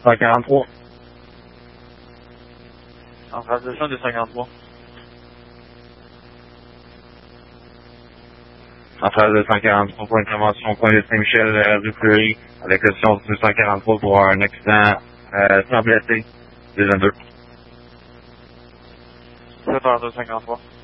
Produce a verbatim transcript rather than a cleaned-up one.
cent quarante-trois. Centrale deux cent deux cent quarante-trois. Centrale deux cent quarante-trois pour intervention, point de Saint-Michel, euh, rue Fleury, avec le station deux cent quarante-trois pour un accident euh, sans blessé, deux vingt-deux. sept heures deux cent cinquante-trois.